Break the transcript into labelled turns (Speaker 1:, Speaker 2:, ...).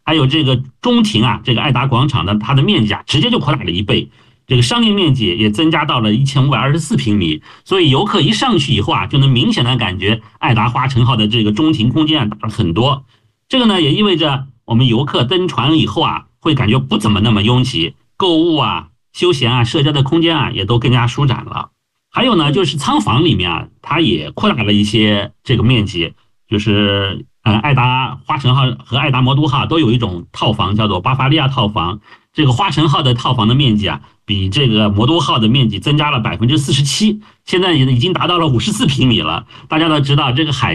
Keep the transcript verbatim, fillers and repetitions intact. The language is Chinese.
Speaker 1: 还有这个中庭啊，这个爱达广场的它的面积啊，直接就扩大了一倍。这个商业面积也增加到了一千五百二十四平米，所以游客一上去以后啊，就能明显的感觉爱达花城号的这个中庭空间啊大了很多。这个呢也意味着我们游客登船以后啊，会感觉不怎么那么拥挤，购物啊、休闲啊、社交的空间啊也都更加舒展了。还有呢，就是仓房里面啊，它也扩大了一些这个面积，就是呃，爱达花城号和爱达魔都号都有一种套房叫做巴伐利亚套房。这个花城号的套房的面积啊，比这个魔都号的面积增加了百分之四十七，现在也已经达到了五十四平米了。大家都知道，这个海